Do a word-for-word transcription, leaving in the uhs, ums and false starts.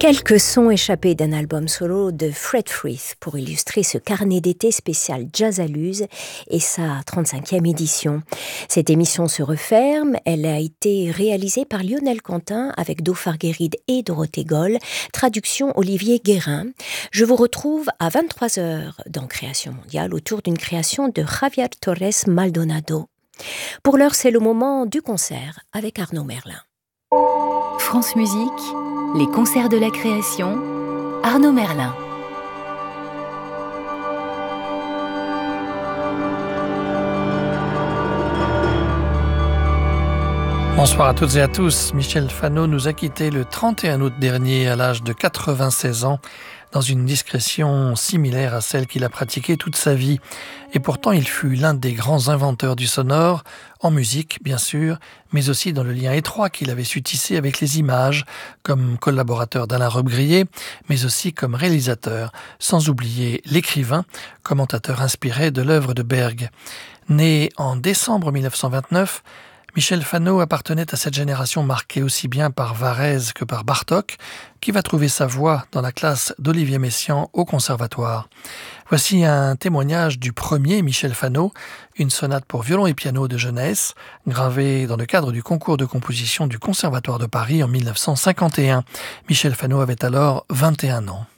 Quelques sons échappés d'un album solo de Fred Frith pour illustrer ce carnet d'été spécial Jazzaluz et sa trente-cinquième édition. Cette émission se referme, elle a été réalisée par Lionel Quentin avec Dauphard Guéride et Dorothée Goll, traduction Olivier Guérin. Je vous retrouve à vingt-trois heures dans Création Mondiale autour d'une création de Javier Torres Maldonado. Pour l'heure, c'est le moment du concert avec Arnaud Merlin. France Musique, les concerts de la création, Arnaud Merlin. Bonsoir à toutes et à tous. Michel Fano nous a quittés le trente et un août dernier à l'âge de quatre-vingt-seize ans dans une discrétion similaire à celle qu'il a pratiquée toute sa vie. Et pourtant, il fut l'un des grands inventeurs du sonore, en musique bien sûr, mais aussi dans le lien étroit qu'il avait su tisser avec les images, comme collaborateur d'Alain Robbe-Grillet, mais aussi comme réalisateur, sans oublier l'écrivain, commentateur inspiré de l'œuvre de Bergh. Né en décembre mille neuf cent vingt-neuf, Michel Fano appartenait à cette génération marquée aussi bien par Varèse que par Bartók, qui va trouver sa voie dans la classe d'Olivier Messiaen au Conservatoire. Voici un témoignage du premier Michel Fano, une sonate pour violon et piano de jeunesse, gravée dans le cadre du concours de composition du Conservatoire de Paris en mille neuf cent cinquante et un. Michel Fano avait alors vingt et un ans.